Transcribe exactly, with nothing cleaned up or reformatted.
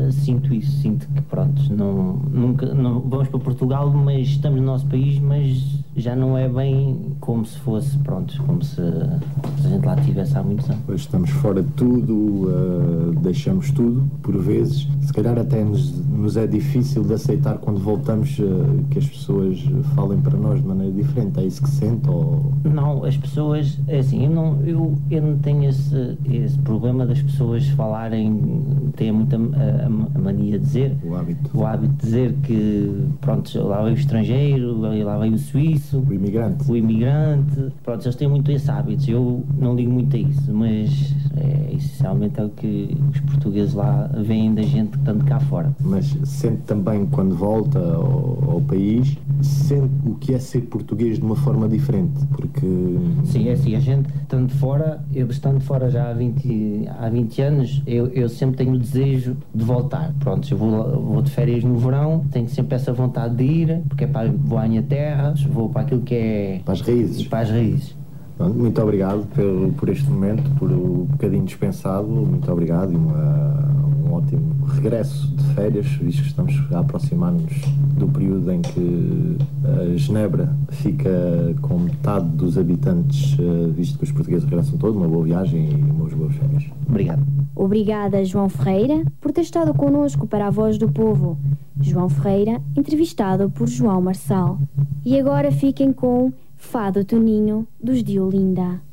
sinto isso, sinto que pronto, não, nunca, não, vamos para Portugal, mas estamos no nosso país, mas já não é bem como se fosse, pronto, como se, se a gente lá estivesse há muitos anos. Pois estamos fora de tudo, uh, deixamos tudo, por vezes, se calhar até nos, nos é difícil de aceitar quando voltamos uh, que as pessoas falem para nós de maneira diferente, é isso que sente? Ou... Não, as pessoas, é assim, eu não, eu, eu não tenho esse, esse problema das pessoas falarem, têm muita a, a mania de dizer, o hábito. o hábito de dizer que, pronto, lá veio o estrangeiro, lá veio o suíço, o imigrante, o imigrante, pronto, eles têm muito esse hábito, eu não ligo muito a isso, mas é, essencialmente é o que os portugueses lá veem da gente tanto cá fora. Mas sente também, quando volta ao, ao país, sente o que é ser português de uma forma diferente, porque... Sim, é assim, a gente, estando fora, eu estando fora já há vinte, há vinte anos, eu, eu sempre tenho o desejo de voltar. Pronto, eu vou, vou de férias no verão, tenho sempre essa vontade de ir, porque é para, vou à minha terra, vou para aquilo que é... Para as raízes. Para as raízes. Muito obrigado por, por este momento, por um bocadinho dispensado, muito obrigado e uma, um ótimo regresso de férias, visto que estamos a aproximar-nos do período em que a Genebra fica com metade dos habitantes, visto que os portugueses regressam todos. Uma boa viagem e umas boas férias. Obrigado. Obrigada, João Ferreira, por ter estado connosco para a Voz do Povo. João Ferreira, entrevistado por João Marçal. E agora fiquem com Fado Toninho, dos de Olinda.